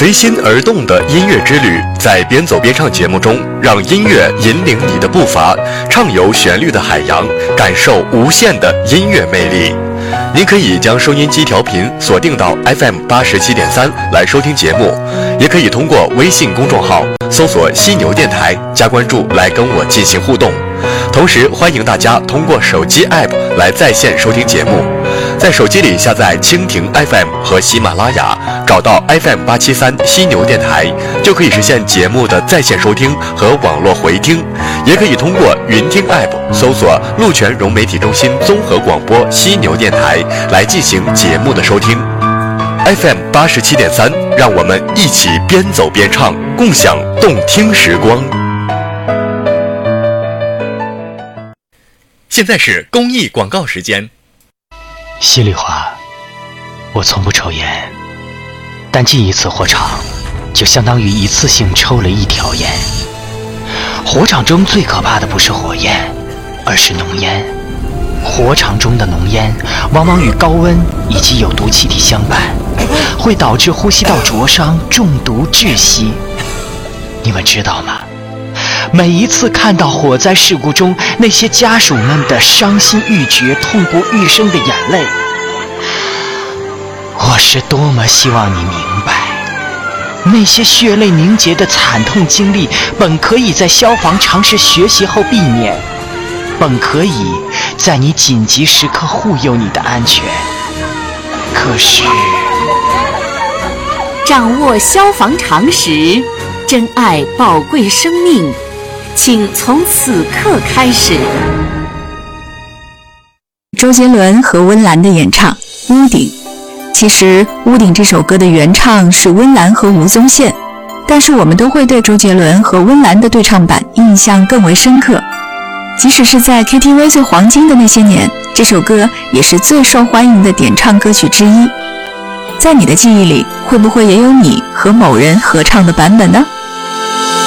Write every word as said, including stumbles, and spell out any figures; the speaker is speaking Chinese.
随心而动的音乐之旅，在边走边唱节目中，让音乐引领你的步伐，畅游旋律的海洋，感受无限的音乐魅力。您可以将收音机调频锁定到 F M 八十七点三来收听节目，也可以通过微信公众号搜索犀牛电台加关注来跟我进行互动。同时欢迎大家通过手机 App 来在线收听节目，在手机里下载蜻蜓 F M 和喜马拉雅，找到 F M 八七三犀牛电台，就可以实现节目的在线收听和网络回听。也可以通过云听 App 搜索陆泉融媒体中心综合广播犀牛电台来进行节目的收听。 F M 八十七点三，让我们一起边走边唱，共享动听时光。现在是公益广告时间。 稀里话，我从不抽烟，但进一次火场就相当于一次性抽了一条烟。火场中最可怕的不是火焰，而是浓烟。火场中的浓烟往往与高温以及有毒气体相伴，会导致呼吸道灼伤、中毒窒息。你们知道吗？每一次看到火灾事故中那些家属们的伤心欲绝、痛不欲生的眼泪，我是多么希望你明白，那些血泪凝结的惨痛经历本可以在消防常识学习后避免，本可以在你紧急时刻护佑你的安全。可是掌握消防常识，珍爱宝贵生命，请从此刻开始。 周杰伦和温岚的演唱《屋顶》。其实《屋顶》这首歌的原唱是温岚和吴宗宪，但是我们都会对周杰伦和温岚的对唱版印象更为深刻。即使是在 K T V 最黄金的那些年，这首歌也是最受欢迎的点唱歌曲之一。在你的记忆里，会不会也有你和某人合唱的版本呢？